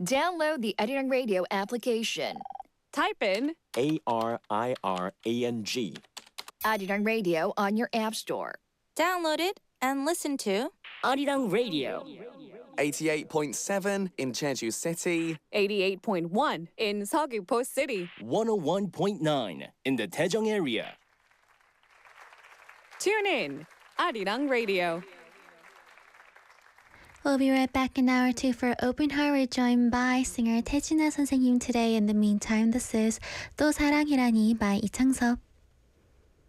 Download the Arirang Radio application. Type in ARIRANG. Arirang Radio on your app store. Download it and listen to Arirang Radio. 88.7 in Jeju City. 88.1 in Seogwipo City. 101.9 in the Daejeong area. Tune in. Arirang Radio. We'll be right back in hour 2 for Open Heart. We're joined by singer 태진아 선생님 today. In the meantime, this is 또 사랑이라니 by 이창섭.